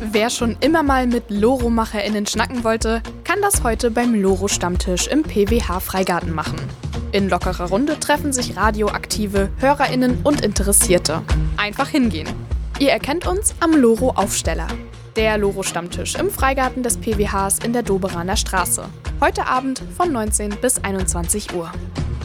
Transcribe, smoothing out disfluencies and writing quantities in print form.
Wer schon immer mal mit LoRo-MacherInnen schnacken wollte, kann das heute beim LoRo-Stammtisch im PWH-Freigarten machen. In lockerer Runde treffen sich radioaktive HörerInnen und Interessierte. Einfach hingehen. Ihr erkennt uns am LoRo-Aufsteller. Der LoRo-Stammtisch im Freigarten des PWHs in der Doberaner Straße. Heute Abend von 19 bis 21 Uhr.